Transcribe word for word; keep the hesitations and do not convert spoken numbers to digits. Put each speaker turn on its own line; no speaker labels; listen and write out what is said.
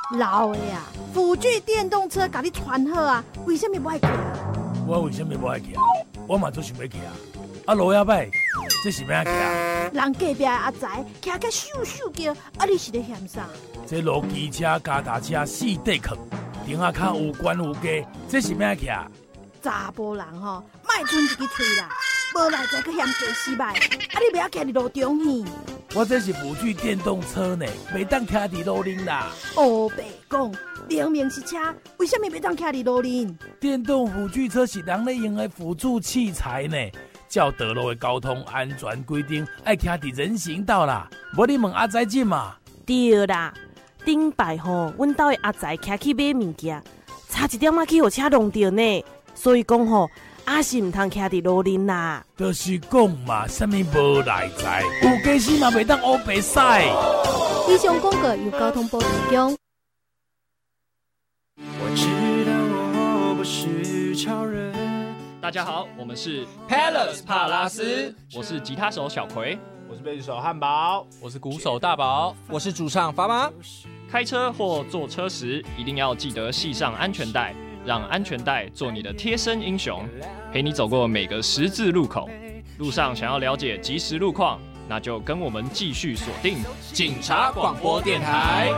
老的呀，辅具电动车甲你传好啊，为什么不爱骑？
我为什么不爱骑？我嘛做想要骑啊！啊，路也歹，这是要骑啊？
人隔壁的阿宅骑个咻咻叫，啊你是咧嫌啥？
这路机车、脚踏车四地壳，顶下骹有悬有低，这是要骑啊？
查甫人吼，莫吞一支喙啦，无来再去嫌过失败，啊你不要骑伫路中去。
我这是辅具电动车呢，袂当骑伫路顶啦。
黑白讲，明明是车，为什么袂当骑伫路顶？
电动辅具车是人咧用的辅助器材呢，照道路的交通安全规定，爱骑伫人行道啦。无你问阿仔姐嘛？
对啦，顶摆吼，阮兜的阿仔骑去买物件，差一点仔去互车弄着呢，所以讲吼。阿是唔通骑伫路顶啦，
就是讲嘛，什么无来财，有假死嘛袂当乌白使。
以上广告由交通部提供。
我知道我不是超人。
大家好，我们是
Palace 帕拉斯，
我是吉他手小葵，
我是贝斯手汉堡，
我是鼓手大宝，
我是主唱发妈。
开车或坐车时，一定要记得系上安全带。让安全带做你的贴身英雄，陪你走过每个十字路口。路上想要了解即时路况，那就跟我们继续锁定
警察广播电台。